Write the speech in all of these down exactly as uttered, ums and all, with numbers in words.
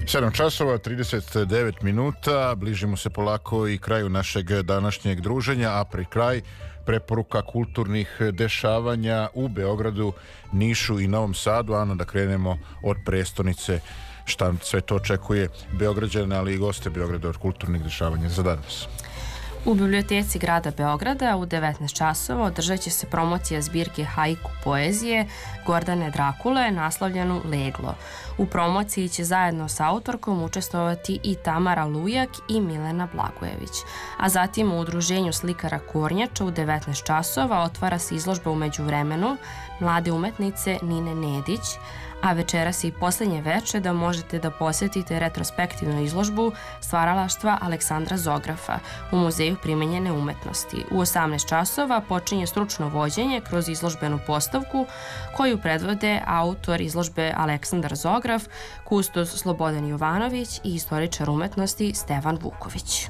sedam časova, trideset devet minuta, bližimo se polako i kraju našeg današnjeg druženja, a pri kraj preporuka kulturnih dešavanja u Beogradu, Nišu i Novom Sadu. Ano, da krenemo od prestonice, šta sve to očekuje Beograđane, ali i goste Beograda od kulturnih dešavanja za danas. U biblioteci grada Beograda u devetnaest časova održat će se promocija zbirke haiku poezije Gordane Drakule naslovljenu Leglo. U promociji će zajedno sa autorkom učestvovati i Tamara Lujak i Milena Blagojević. A zatim u udruženju slikara Kornjača u devetnaest časova otvara se izložba u međuvremenu mlade umetnice Nine Nedić, a večeras i posljednje veče da možete da posjetite retrospektivnu izložbu stvaralaštva Aleksandra Zografa u Muzeju primenjene umetnosti. U osamnaest časova počinje stručno vođenje kroz izložbenu postavku koju predvode autor izložbe Aleksandar Zograf, kustos Slobodan Jovanović i istoričar umetnosti Stevan Vuković.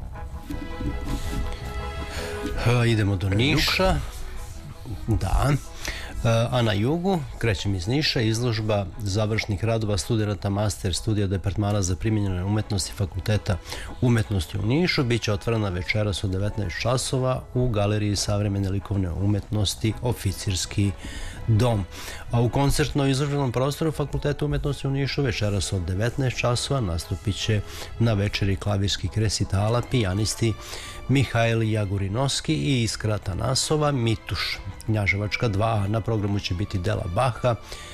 Idemo do Niša. Da. A na jugu, krećem iz Niša, izložba završnih radova studenata master studija departmana za primjenjene umetnosti Fakulteta umetnosti u Nišu biće otvorena večeras od devetnaest časova u Galeriji savremene likovne umetnosti Oficirski dom. A u koncertno izložbenom prostoru Fakulteta umetnosti u Nišu večeras od devetnaest časova nastupit će na večeri klavirskih resitala pijanisti Mihajl Jagurinovski i Iskra Tanasova, Mituš Knjaževačka dva. Na programu će biti dela Baha,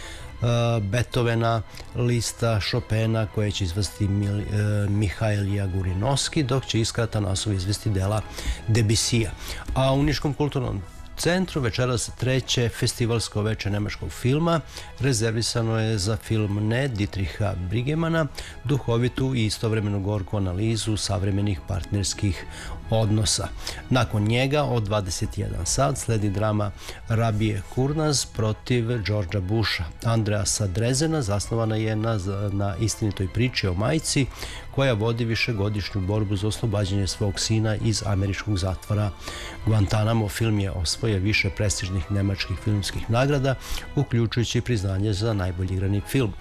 Beethovena, lista Chopina koje će izvesti Mihajl Jagurinovski, dok će Iskra Tanasova izvesti dela Debusija. A u Niškom kulturnom centru večeras treće festivalsko veče nemačkog filma rezervisano je za film Ne Dietricha Brigemana, duhovitu i istovremeno gorku analizu savremenih partnerskih odnosa. Nakon njega od dvadeset jedan sat sledi drama Rabije Kurnaz protiv Georgea Busha. Andreasa Drezena zasnovana je na, na istinitoj priči o majci koja vodi višegodišnju borbu za oslobađanje svog sina iz američkog zatvora Guantanamo. Film je osvojio više prestižnih nemačkih filmskih nagrada, uključujući priznanje za najbolji igrani film.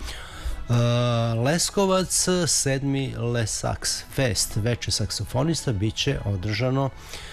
Leskovac, sedmi Lesax Fest, veče saksofonista, bit će održano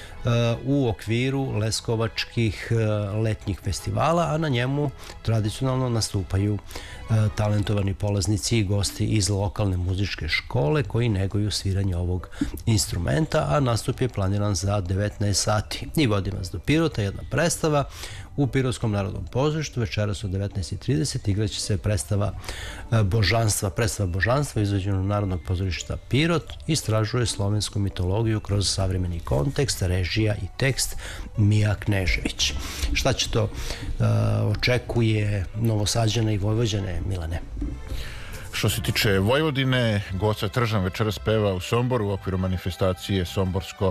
u okviru leskovačkih letnjih festivala, a na njemu tradicionalno nastupaju talentovani polaznici i gosti iz lokalne muzičke škole koji neguju sviranje ovog instrumenta, a nastup je planiran za devetnaest sati. I vodim vas do Pirota, jedna predstava u Pirotskom narodnom pozorištu. Večeras od devetnaest i trideset igraće se predstava Božanstva. Predstava Božanstva izvođena Narodnog pozorišta Pirot istražuje slovensku mitologiju kroz savremeni kontekst, režija i tekst Mija Knežević. Šta će to uh, očekuje Novosađane i Vojvođane, Milane? Što se tiče Vojvodine, Goca Tržan večeras peva u Somboru u okviru manifestacije Somborsko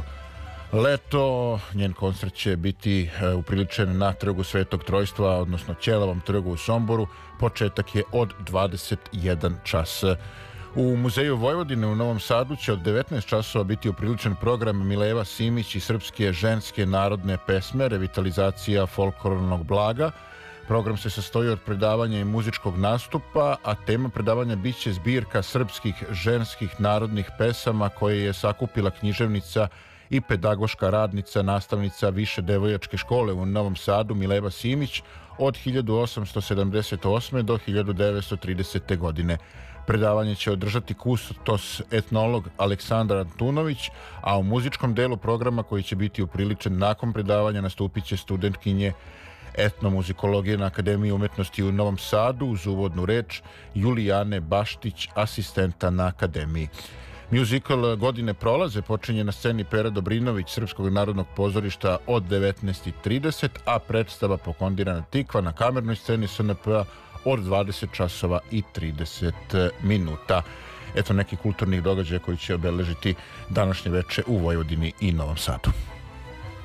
leto. Njen koncert će biti upriličen na trgu Svetog Trojstva, odnosno Ćelavom trgu u Somboru. Početak je od dvadeset jedan čas. U Muzeju Vojvodine u Novom Sadu će od devetnaest časova biti upriličen program Mileva Simić i srpske ženske narodne pesme, revitalizacija folklornog blaga. Program se sastoji od predavanja i muzičkog nastupa, a tema predavanja biće zbirka srpskih ženskih narodnih pesama koje je sakupila književnica i pedagoška radnica, nastavnica Više devojačke škole u Novom Sadu Mileva Simić od hiljadu osamsto sedamdeset osme. do hiljadu devetsto tridesete. godine. Predavanje će održati kustos etnolog Aleksandar Antunović, a u muzičkom delu programa koji će biti upriličen nakon predavanja nastupit će studentkinje etnomuzikologije na Akademiji umetnosti u Novom Sadu uz uvodnu reč Julijane Baštić, asistenta na Akademiji. Musical Godine prolaze počinje na sceni Pera Dobrinović Srpskog narodnog pozorišta od devetnaest i trideset, a predstava Pokondirana tikva na kamernoj sceni S N P-a od dvadeset časova i trideset minuta. Eto nekih kulturnih događaja koji će obeležiti današnje veče u Vojvodini i Novom Sadu.